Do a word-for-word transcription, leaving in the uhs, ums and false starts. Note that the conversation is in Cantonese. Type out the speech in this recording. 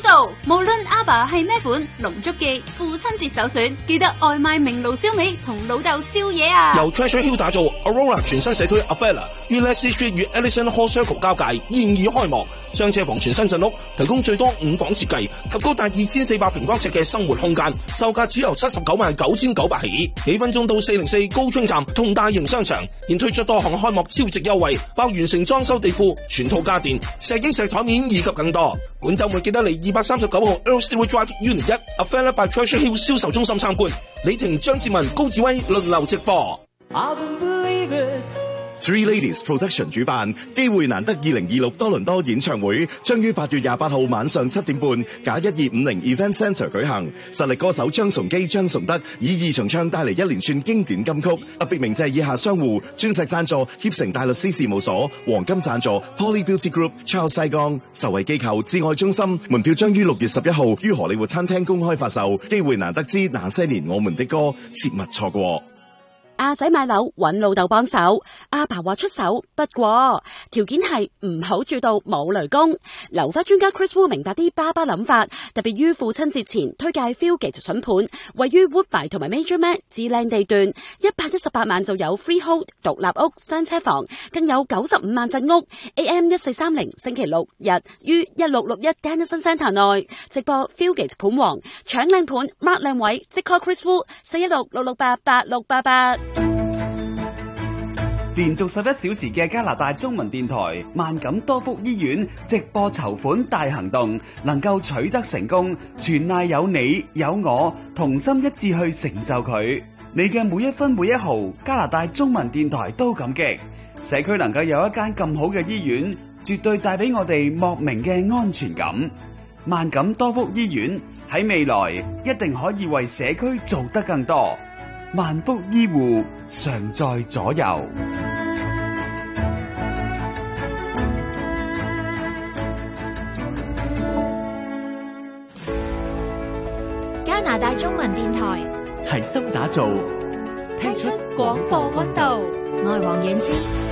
道，無論阿爸係咩款，龍竹記父親節首選，記得外賣明爐燒味同老豆宵夜啊！ 由 Treasure Hill 打造 Aurora 全新社區 Avella 於 Leslie Street 與 Ellison Hall Circle 交界，現已開幕。雙車房全新鎮屋，提供最多五房設計及高達二千四百平方尺嘅生活空間，售價只由七十九萬九千九百起。幾分鐘到四零四高津站同大型商場，現推出多項開幕超值優惠，包完成裝修地庫、全套家電、石英石台面以及更多。本周末記得嚟二百三十九號 Earl Stewart Drive Unit 一 Avella by Treasure Hill 銷售中心參觀。李婷、張志文、高志威輪流直播。 Three Ladies Production 主辦，機會難得二零二六多倫多演唱會將於八月廿八號晚上七點半，假一二五零 Event Centre 舉行。實力歌手張崇基、張崇德以二重唱帶嚟一連串經典金曲，特別鳴謝以下商戶：專輯贊助協成大律師事務所，黃金贊助 Poly Beauty Group、Charles 西江，受惠機構至愛中心。門票將於六月十一號於荷里活餐廳公開發售。機會難得之那些年我們的歌，切勿錯過。 阿仔買樓揾老豆幫手，阿爸話出手，不過條件係唔好住到冇雷公。樓花專家 Chris Wu 明白啲爸爸諗法，特別於父親節前推介 Fieldgate 筍盤，位於 Woodbine 同埋 Major Mac 至靚地段，一百一十八萬就有 Freehold 獨立屋雙車房，更有九十五萬鎮屋。A M 一四三零星期六日於一六六一 Dennison Centre 內直播 Fieldgate 盤王，搶靚盤 mark 靚位，即 call Chris Wu 四一六六六八八六八八。 連續十一小時嘅加拿大中文電台萬錦多福醫院直播籌款大行動能夠取得成功，全賴有你有我同心一致去成就佢。你嘅每一分每一毫，加拿大中文電台都感激。社區能夠有一間咁好嘅醫院，絕對帶俾我哋莫名嘅安全感。萬錦多福醫院喺未來一定可以為社區做得更多。萬福醫護常在左右。 加拿大中文電台齊心打造， 聽出廣播溫度。 我係黃遠之。